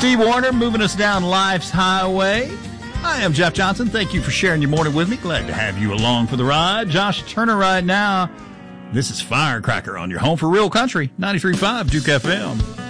Steve Warner moving us down life's highway. I am Jeff Johnson. Thank you for sharing your morning with me. Glad to have you along for the ride. Josh Turner right now. This is Firecracker on your home for real country, 93.5 Duke FM.